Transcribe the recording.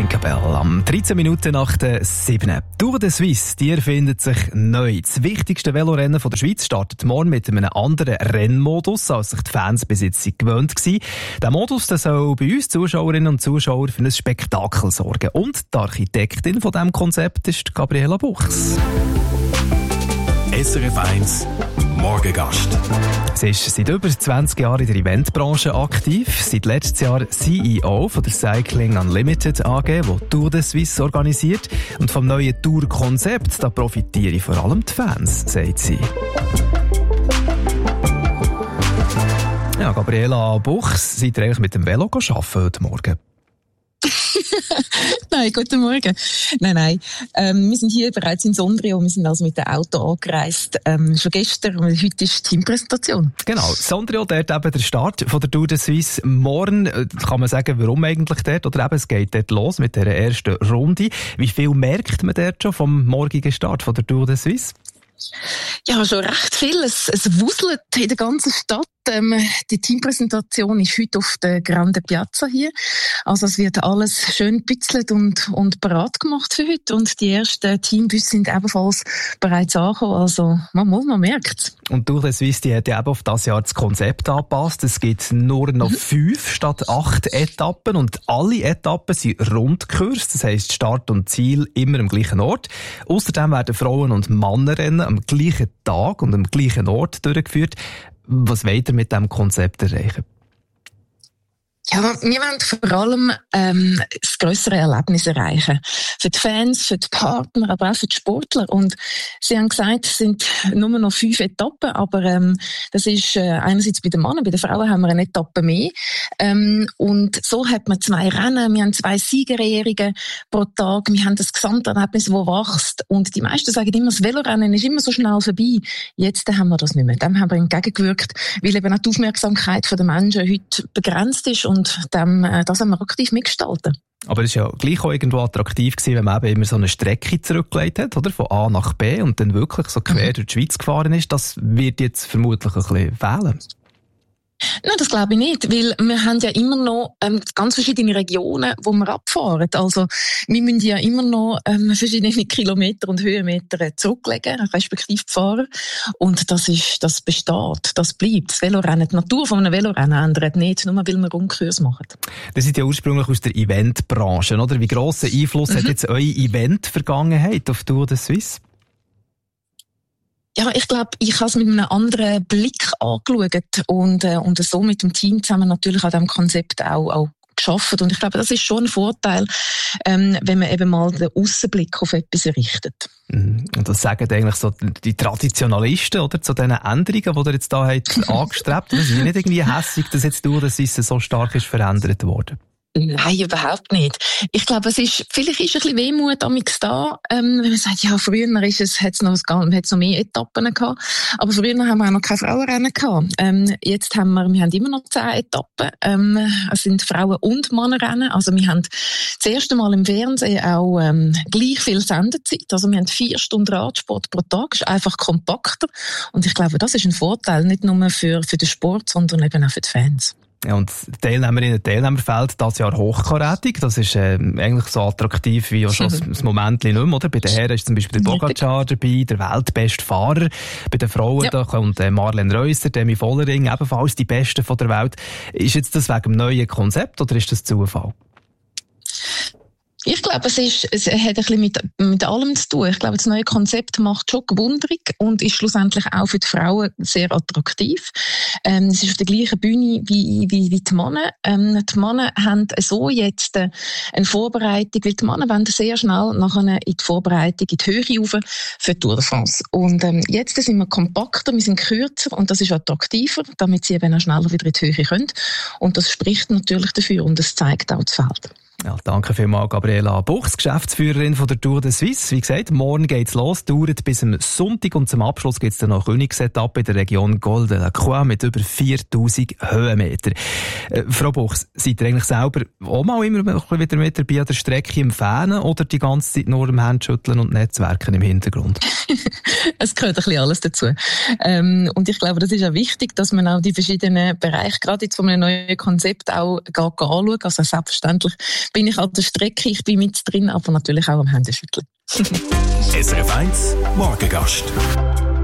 Tinkerbell. Am 13 Minuten nach der 7. Tour de Suisse, die erfindet sich neu. Das wichtigste Velorennen der Schweiz startet morgen mit einem anderen Rennmodus, als sich die Fans bis jetzt gewöhnt waren. Der Modus der soll bei uns Zuschauerinnen und Zuschauern für ein Spektakel sorgen. Und die Architektin von diesem Konzept ist Gabriela Buchs. SRF 1 Morgengast. Sie ist seit über 20 Jahren in der Eventbranche aktiv. Seit letztes Jahr CEO von der Cycling Unlimited AG, die Tour de Suisse organisiert. Und vom neuen Tour-Konzept, da profitieren vor allem die Fans, sagt sie. Ja, Gabriela Buchs, seid ihr eigentlich mit dem Velo arbeiten heute Morgen? Nein, guten Morgen. Nein. Wir sind hier bereits in Sondrio. Wir sind also mit dem Auto angereist. Schon gestern und heute ist die Teampräsentation. Genau. Sondrio, dort eben der Start von der Tour de Suisse. Morgen kann man sagen, warum eigentlich dort? Oder eben, es geht dort los mit der ersten Runde. Wie viel merkt man dort schon vom morgigen Start von der Tour de Suisse? Ja, schon recht viel. Es wuselt in der ganzen Stadt. Die Teampräsentation ist heute auf der Grande Piazza hier. Also es wird alles schön gepitzelt und bereit gemacht für heute. Und die ersten Teambusse sind ebenfalls bereits angekommen. Also man merkt's. Und Tour de Suisse, die hat ja eben auf das Jahr das Konzept angepasst. Es gibt nur noch 5 statt 8 Etappen. Und alle Etappen sind Rundkurs. Das heisst, Start und Ziel immer am gleichen Ort. Außerdem werden Frauen- und Männerrennen am gleichen Tag und am gleichen Ort durchgeführt. Was wollt ihr mit diesem Konzept erreichen? Ja, wir wollen vor allem das grössere Erlebnis erreichen. Für die Fans, für die Partner, aber auch für die Sportler. Und sie haben gesagt, es sind nur noch 5 Etappen, aber das ist einerseits bei den Männern, bei den Frauen haben wir eine Etappe mehr. Und so hat man 2 Rennen, wir haben 2 Siegerehrungen pro Tag, wir haben das Gesamterlebnis, das wächst. Und die meisten sagen immer, das Velorennen ist immer so schnell vorbei. Jetzt haben wir das nicht mehr. Dem haben wir entgegengewirkt, weil eben auch die Aufmerksamkeit der Menschen heute begrenzt ist. Und das haben wir aktiv mitgestalten. Aber es war ja gleich auch irgendwo attraktiv gewesen, wenn man eben immer so eine Strecke zurückgelegt hat, oder? Von A nach B und dann wirklich so quer durch die Schweiz gefahren ist. Das wird jetzt vermutlich ein bisschen fehlen. Nein, das glaube ich nicht, weil wir haben ja immer noch ganz verschiedene Regionen, wo wir abfahren. Also wir müssen ja immer noch verschiedene Kilometer und Höhenmeter zurücklegen, respektive die Fahrer. Und das besteht, das bleibt. Das Velorennen, die Natur von einem Velorennen ändert nicht, nur weil wir Rundkurs machen. Das sind ja ursprünglich aus der Eventbranche, oder? Wie grossen Einfluss hat jetzt eure Event-Vergangenheit auf Tour de Suisse? Ja, ich glaube, ich habe es mit einem anderen Blick angeschaut und so mit dem Team zusammen natürlich an diesem Konzept auch geschafft. Und ich glaube, das ist schon ein Vorteil, wenn man eben mal den Aussenblick auf etwas richtet. Und das sagen eigentlich so die Traditionalisten, oder? Zu diesen Änderungen, die ihr jetzt da habt angestrebt. Das ist nicht irgendwie hässig, dass jetzt durch das Suisse so stark ist verändert worden. Nein, überhaupt nicht. Ich glaube, vielleicht ist ein bisschen Wehmut amix da, wenn man sagt, ja, früher hat's noch mehr Etappen gehabt. Aber früher haben wir auch noch keine Frauenrennen gehabt. Jetzt haben wir haben immer noch 10 Etappen. Es sind Frauen- und Männerrennen. Also wir haben das erste Mal im Fernsehen auch gleich viel Sendezeit. Also wir haben 4 Stunden Radsport pro Tag. Ist einfach kompakter. Und ich glaube, das ist ein Vorteil, nicht nur für den Sport, sondern eben auch für die Fans. Ja, und Teilnehmerinnen und Teilnehmerfeld dieses Jahr hochkarätig. Das ist eigentlich so attraktiv wie auch schon das Moment nicht mehr, oder? Bei den Herren ist zum Beispiel der Pogacar dabei, der weltbeste Fahrer. Bei den Frauen da kommt Marlene Reusser, Demi Vollering, ebenfalls die Besten von der Welt. Ist jetzt das wegen dem neuen Konzept oder ist das Zufall? Ich glaube, es hat ein bisschen mit allem zu tun. Ich glaube, das neue Konzept macht schon gewundrig und ist schlussendlich auch für die Frauen sehr attraktiv. Es ist auf der gleichen Bühne wie die Männer. Die Männer haben so jetzt eine Vorbereitung, weil die Männer wollen sehr schnell nachher in die Vorbereitung in die Höhe rauf für die Tour de France. Und jetzt sind wir kompakter, wir sind kürzer und das ist attraktiver, damit sie eben auch schneller wieder in die Höhe können. Und das spricht natürlich dafür und das zeigt auch das Feld. Ja, danke vielmals, Gabriela Buchs, Geschäftsführerin von der Tour de Suisse. Wie gesagt, morgen geht's los, dauert bis am Sonntag und zum Abschluss gibt's dann noch eine Königsetappe in der Region Col de la Croix mit über 4000 Höhenmeter. Frau Buchs, seid ihr eigentlich selber auch mal immer wieder mit dabei an der Strecke im Fähnen oder die ganze Zeit nur am Handschütteln und Netzwerken im Hintergrund? Es gehört ein bisschen alles dazu. Und ich glaube, das ist auch wichtig, dass man auch die verschiedenen Bereiche, gerade jetzt von einem neuen Konzept, auch anschaut. Also selbstverständlich bin ich an der Strecke, ich bin mit drin, aber natürlich auch am Händeschütteln. SRF 1 Morgengast.